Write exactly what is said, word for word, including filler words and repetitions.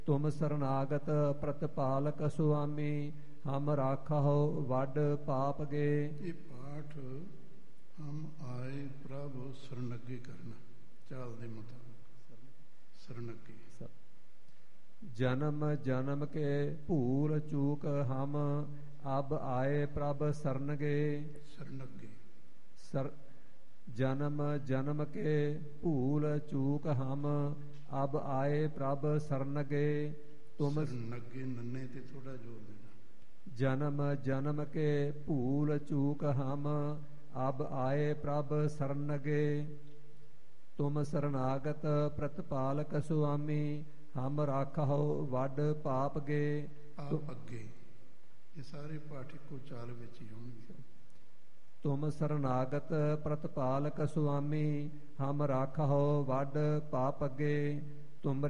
ਤੁਮ ਸਰਨਾਗਤ ਪ੍ਰਤਪਾਲਕ ਸੁਆਮੀ, ਹਮ ਰਾਖਹੁ ਵੱਡ ਪਾਪ ਗੇ। ਇਹ ਪਾਠ ਹਮ ਆਏ ਪ੍ਰਭ ਸਰਨੱਗੇ ਕਰਨਾ, ਚਾਲ ਦੇ ਮੁਤਾਬਕ ਸਰਨੱਗੇ। ਜਨਮ ਜਨਮ ਕੇ ਭੂਲ ਚੂਕ ਹਮ, ਅਬ ਆਏ ਪ੍ਰਭ ਸਰਨਗੇ। ਸਰਨੱਗੇ ਸਰ ਜਨਮ ਜਨਮ ਕੇ ਭੂਲ ਚੂਕ ਹਮ, ਅਬ ਆਏ ਪ੍ਰਭ ਸਰਨਗੇ। ਤੁਮ ਸਰਨੱਗੇ ਨੰਨੇ ਤੇ ਥੋੜਾ ਜ਼ੋਰ ਦੇਣਾ। ਜਨਮ ਜਨਮ ਕੇ ਭੂਲ ਚੂਕ ਹਮ, ਅਬ ਆਏ ਪ੍ਰਭ ਸਰਨਗੇ। ਤੁਮ ਸਰਨਾਗਤ ਪ੍ਰਤਪਾਲਕ ਸੁਆਮੀ, ਹਮ ਰਾਖਹੁ ਵੱਡ ਪਾਪ ਗੇ। ਆਪ ਅੱਗੇ ਇਹ ਸਾਰੇ ਪਾਠ ਇੱਕੋ ਚਾਲ ਵਿੱਚ ਹੀ ਹੋਣਗੇ। ਤੁਮ ਸਰਨਾਗਤ ਪ੍ਰਤਪਾਲਕ ਸੁਆਮੀ, ਹਮ ਰਾਖਹੁ ਵੱਡ ਪਾਪ ਅੱਗੇ। ਤੁਮ